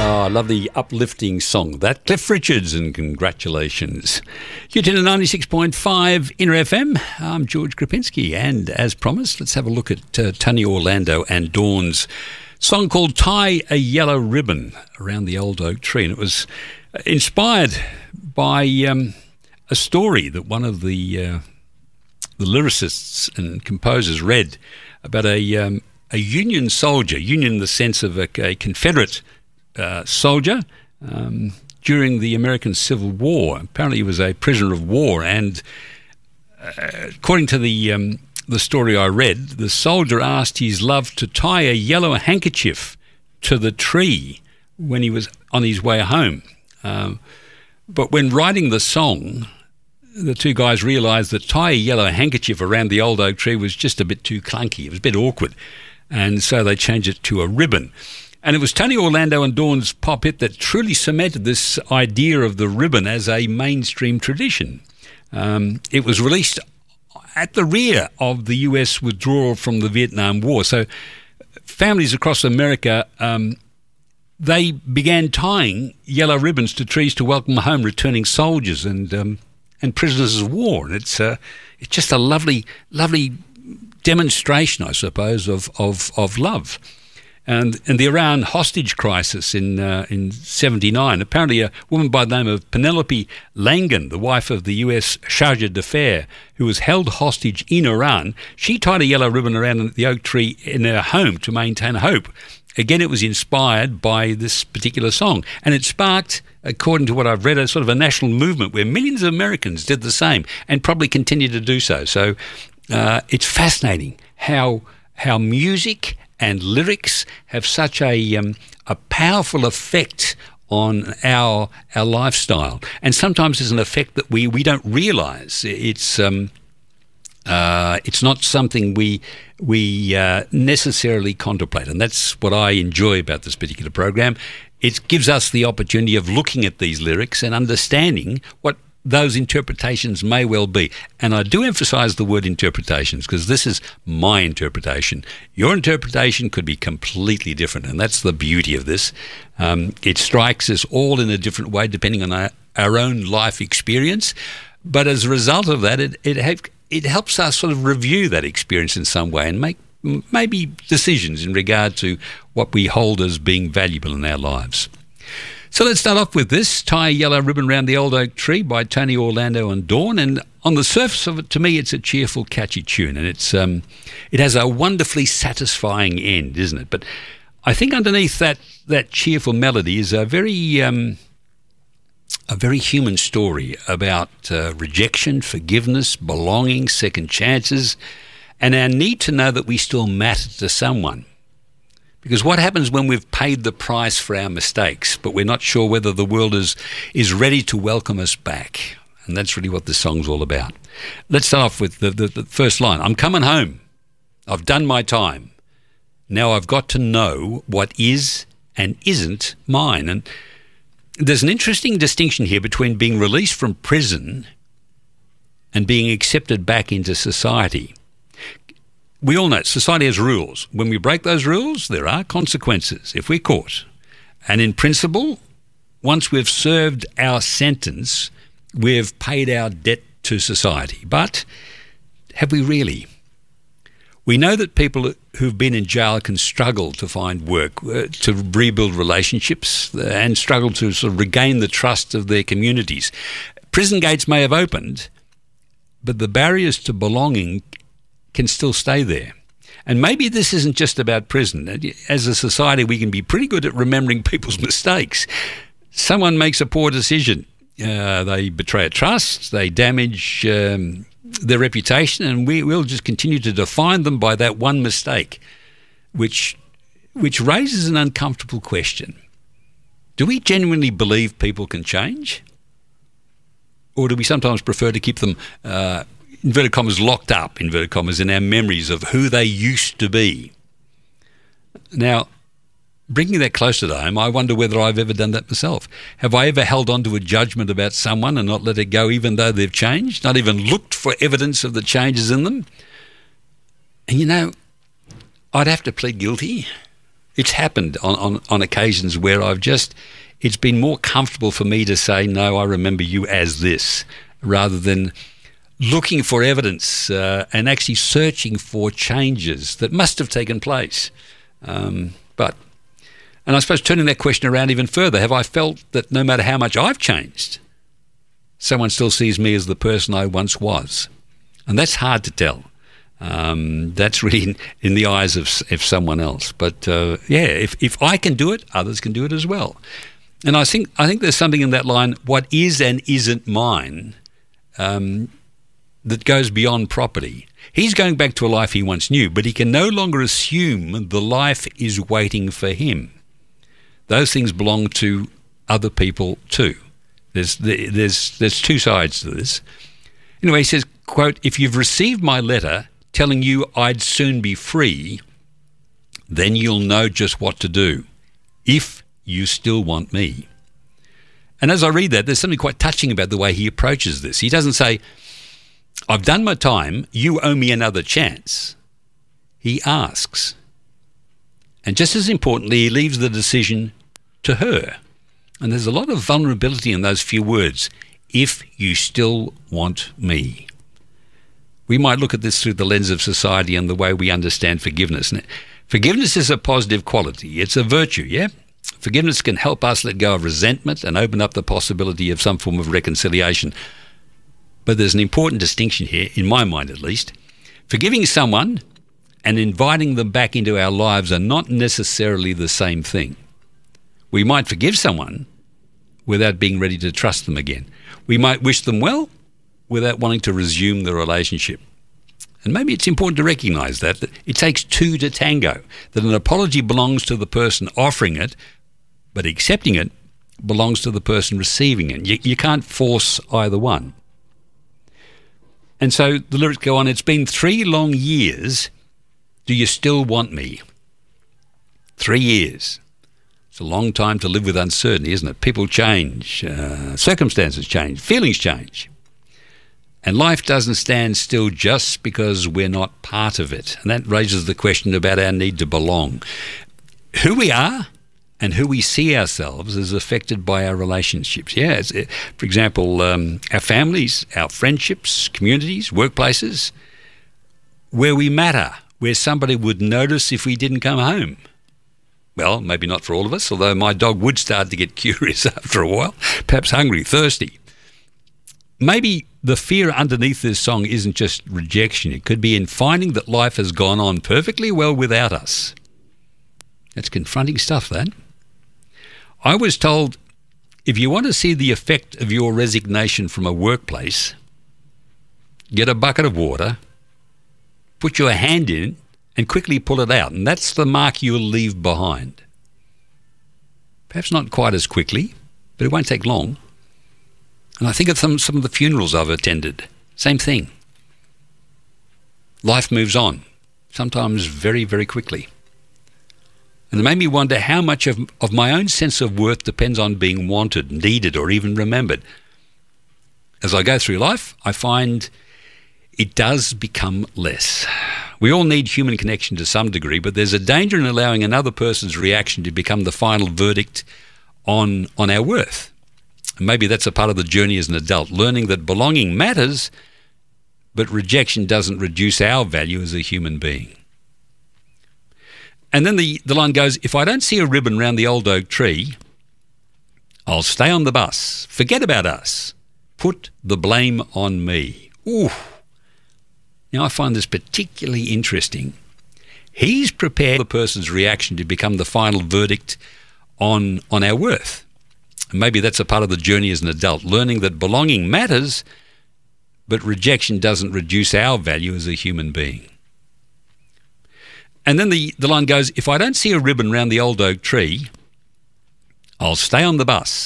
Oh, I love the uplifting song. That Cliff Richards, and congratulations. You're tuned to 96.5 Inner FM. I'm George Krapinski, and as promised, let's have a look at Tony Orlando and Dawn's song called Tie a Yellow Ribbon Around the Old Oak Tree. And it was inspired by a story that one of the lyricists and composers read about a Union soldier, Union in the sense of a Confederate soldier during the American Civil War. Apparently he was a prisoner of war, and according to the story I read, the soldier asked his love to tie a yellow handkerchief to the tree when he was on his way home. But when writing the song, the two guys realised that tie a yellow handkerchief around the old oak tree was just a bit too clunky. It was a bit awkward. And so they changed it to a ribbon. And it was Tony Orlando and Dawn's pop hit that truly cemented this idea of the ribbon as a mainstream tradition. It was released at the rear of the US withdrawal from the Vietnam War. So families across America, they began tying yellow ribbons to trees to welcome home returning soldiers and prisoners of war. And it's just a lovely demonstration, I suppose, of love. And the Iran hostage crisis in 79, apparently a woman by the name of Penelope Langan, the wife of the US charge d'affaires, who was held hostage in Iran, she tied a yellow ribbon around the oak tree in her home to maintain hope. Again, it was inspired by this particular song, and it sparked, according to what I've read, a sort of a national movement where millions of Americans did the same and probably continue to do so. So it's fascinating how music and lyrics have such a powerful effect on our lifestyle, and sometimes there's an effect that we don't realise. It's not something we necessarily contemplate, and that's what I enjoy about this particular program. It gives us the opportunity of looking at these lyrics and understanding what those interpretations may well be. And I do emphasise the word interpretations because this is my interpretation. Your interpretation could be completely different, and that's the beauty of this. It strikes us all in a different way depending on our own life experience. But as a result of that, it helps us sort of review that experience in some way and make maybe decisions in regard to what we hold as being valuable in our lives. So let's start off with this, Tie a Yellow Ribbon Round the Old Oak Tree by Tony Orlando and Dawn. And on the surface of it, to me, it's a cheerful, catchy tune. And it has a wonderfully satisfying end, isn't it? But I think underneath that cheerful melody is a very human story about rejection, forgiveness, belonging, second chances, and our need to know that we still matter to someone. Because what happens when we've paid the price for our mistakes, but we're not sure whether the world is ready to welcome us back? And that's really what this song's all about. Let's start off with the first line. I'm coming home. I've done my time. Now I've got to know what is and isn't mine. And there's an interesting distinction here between being released from prison and being accepted back into society. We all know society has rules. When we break those rules, there are consequences if we're caught. And in principle, once we've served our sentence, we've paid our debt to society. But have we really? We know that people who've been in jail can struggle to find work, to rebuild relationships, and struggle to sort of regain the trust of their communities. Prison gates may have opened, but the barriers to belonging can still stay there. And maybe this isn't just about prison. As a society, we can be pretty good at remembering people's mistakes. Someone makes a poor decision. They betray a trust. They damage their reputation, and we'll just continue to define them by that one mistake, which raises an uncomfortable question. Do we genuinely believe people can change? Or do we sometimes prefer to keep them inverted commas, locked up, inverted commas, in our memories of who they used to be? Now, bringing that closer to home, I wonder whether I've ever done that myself. Have I ever held on to a judgment about someone and not let it go even though they've changed, not even looked for evidence of the changes in them? And I'd have to plead guilty. It's happened on occasions where it's been more comfortable for me to say, no, I remember you as this, rather than looking for evidence and actually searching for changes that must have taken place. And I suppose turning that question around even further, have I felt that no matter how much I've changed, someone still sees me as the person I once was? And that's hard to tell. That's really in the eyes of someone else. But if I can do it, others can do it as well. And I think there's something in that line, what is and isn't mine, that goes beyond property. He's going back to a life he once knew, but he can no longer assume the life is waiting for him. Those things belong to other people too. There's two sides to this. Anyway, he says, quote, if you've received my letter telling you I'd soon be free, then you'll know just what to do, if you still want me. And as I read that, there's something quite touching about the way he approaches this. He doesn't say, I've done my time, you owe me another chance. He asks. And just as importantly, he leaves the decision to her. And there's a lot of vulnerability in those few words, if you still want me. We might look at this through the lens of society and the way we understand forgiveness. Forgiveness is a positive quality. It's a virtue, yeah? Forgiveness can help us let go of resentment and open up the possibility of some form of reconciliation. But there's an important distinction here, in my mind at least. Forgiving someone and inviting them back into our lives are not necessarily the same thing. We might forgive someone without being ready to trust them again. We might wish them well without wanting to resume the relationship. And maybe it's important to recognise that it takes two to tango, that an apology belongs to the person offering it, but accepting it belongs to the person receiving it. You can't force either one. And so the lyrics go on, it's been 3 long years, do you still want me? 3 years. It's a long time to live with uncertainty, isn't it? People change, circumstances change, feelings change. And life doesn't stand still just because we're not part of it. And that raises the question about our need to belong. Who we are and who we see ourselves is affected by our relationships. For example, our families, our friendships, communities, workplaces, where we matter, where somebody would notice if we didn't come home. Well, maybe not for all of us, although my dog would start to get curious after a while, perhaps hungry, thirsty. Maybe the fear underneath this song isn't just rejection. It could be in finding that life has gone on perfectly well without us. That's confronting stuff, that. I was told, if you want to see the effect of your resignation from a workplace, get a bucket of water, put your hand in it, and quickly pull it out. And that's the mark you'll leave behind. Perhaps not quite as quickly, but it won't take long. And I think of some of the funerals I've attended. Same thing. Life moves on, sometimes very, very quickly. And it made me wonder how much of my own sense of worth depends on being wanted, needed, or even remembered. As I go through life, I find it does become less. We all need human connection to some degree, but there's a danger in allowing another person's reaction to become the final verdict on our worth. And maybe that's a part of the journey as an adult, learning that belonging matters, but rejection doesn't reduce our value as a human being. And then the line goes, if I don't see a ribbon round the old oak tree, I'll stay on the bus. Forget about us. Put the blame on me. Ooh. Now, I find this particularly interesting. He's prepared the person's reaction to become the final verdict on our worth. And maybe that's a part of the journey as an adult, learning that belonging matters, but rejection doesn't reduce our value as a human being. And then the line goes, if I don't see a ribbon round the old oak tree, I'll stay on the bus.